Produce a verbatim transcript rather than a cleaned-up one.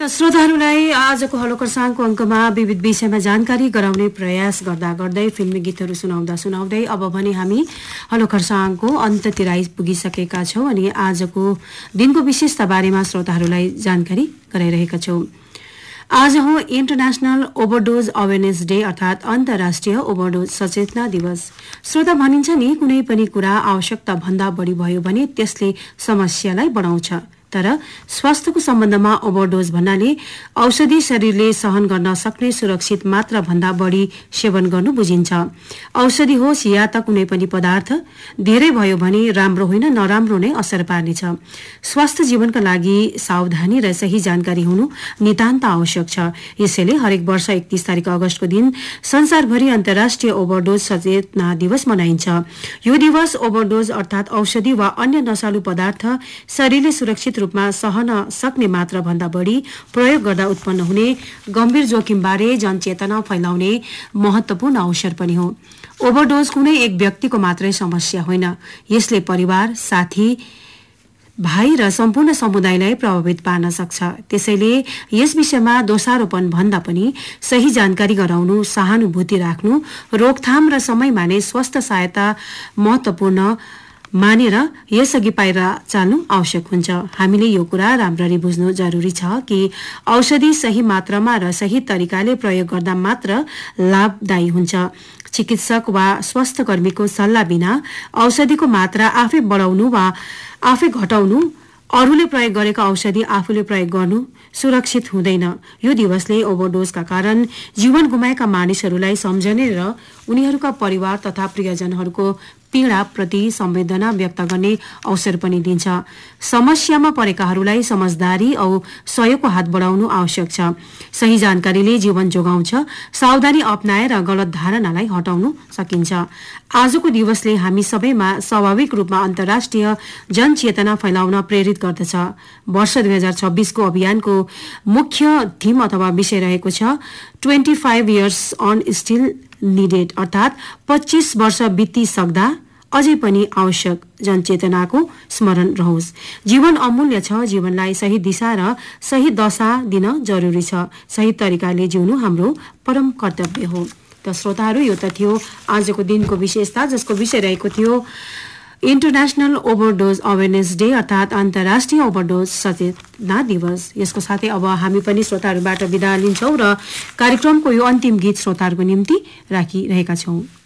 श्रोताहरूलाई आजको हलो खरसाङको अङ्कमा विविध विषयमा जानकारी गराउने प्रयास गर्दा गर्दै फिल्मी गीतहरू सुनाउँदा सुनाउँदै अब भने हामी हलो खरसाङको अन्त्यतिर आइपुगिसकेका छौँ अनि आजको दिनको विशेषता बारेमा श्रोताहरूलाई जानकारी गराइरहेका छौँ। आज हो इन्टरनेशनल ओभरडोज अवेरनेस डे अर्थात् अन्तर्राष्ट्रिय ओभरडोज सचेतना दिवस। श्रोता भनिन्छ नि कुनै पनि कुरा आवश्यकता भन्दा बढी भयो भने त्यसले समस्यालाई बढाउँछ, तर स्वास्थ्यको सम्बन्धमा ओभरडोज भन्नाले औषधि शरीरले सहन गर्न सक्ने सुरक्षित मात्रा भन्दा बढी सेवन गर्नु बुझिन्छ। औषधि होस् या त कुनै पनि पदार्थ धेरै भयो भने राम्रो होइन, नराम्रो नै असर पार्नेछ। स्वास्थ्य जीवनका लागि सावधानी र सही जानकारी हुनु नितान्त आवश्यक छ। यसैले हरेक वर्ष एकतीस तारिक अगस्तको दिन संसारभरि अन्तर्राष्ट्रिय ओभरडोज सचेतना दिवस मनाइन्छ। यो दिवस ओभरडोज अर्थात् औषधि वा अन्य नशालु पदार्थ शरीरले सुरक्षित रूपमा सहन सक्ने मात्रा भन्दा बढी प्रयोग गर्दा उत्पन्न हुने गम्भीर जोखिमबारे जनचेतना फैलाउने महत्वपूर्ण अवसर पनि हो। ओभरडोज कुनै एक व्यक्तिको मात्रै समस्या होइन, यसले परिवार, साथी, भाइ र सम्पूर्ण समुदायलाई प्रभावित पार्न सक्छ। त्यसैले यस विषयमा दोषारोपण भन्दा पनि सही जानकारी गराउनु, सहानुभूति राख्नु, रोकथाम र समयमा नै स्वास्थ्य सहायता महत्वपूर्ण मानेर यसअघि पाइरा चाल्नु आवश्यक हुन्छ। हामीले यो कुरा राम्ररी बुझ्नु जरुरी छ कि औषधि सही मात्रामा र सही तरिकाले प्रयोग गर्दा मात्र लाभदायी हुन्छ। चिकित्सक वा स्वास्थ्य कर्मीको सल्लाह बिना औषधिको मात्रा आफै बढाउनु वा आफै घटाउनु, अरूले प्रयोग गरेको औषधि आफूले प्रयोग गर्नु सुरक्षित हुँदैन। यो दिवसले ओभरडोजका कारण जीवन गुमाएका मानिसहरूलाई सम्झने र उनीहरूका परिवार तथा प्रियजनहरूको पीडाप्रति संवेदना व्यक्त गर्ने अवसर पनि दिन्छ। समस्यामा परेकाहरूलाई समझदारी औ सहयोगको हात बढाउनु आवश्यक छ। सही जानकारीले जीवन जोगाउँछ, सावधानी अपनाएर गलत धारणालाई हटाउनु सकिन्छ। आजको दिवसले हामी सबैमा स्वाभाविक रूपमा अन्तर्राष्ट्रिय जनचेतना फैलाउन प्रेरित गर्दछ। वर्ष दुई हजार छब्बीसको अभियानको मुख्य थीम अथवा विषय रहेको छ twenty five years on still needed अर्थात् पच्चीस वर्ष बितिसक्दा अझै पनि आवश्यक जनचेतनाको स्मरण रहोस्। जीवन अमूल्य छ, जीवनलाई सही दिशा र सही दशा दिन जरुरी छ। सही तरिकाले जिउनु हाम्रो परम कर्तव्य हो। त श्रोताहरू, यो त थियो आजको दिनको विशेषता, जसको विषय रहेको थियो इन्टरनेशनल ओभरडोज अवेरनेस डे अर्थात् अन्तर्राष्ट्रिय ओभरडोज सचेतना दिवस। यसको साथै अब हामी पनि श्रोताहरूबाट बिदा लिन्छौँ र कार्यक्रमको यो अन्तिम गीत श्रोताहरूको निम्ति राखिरहेका छौँ।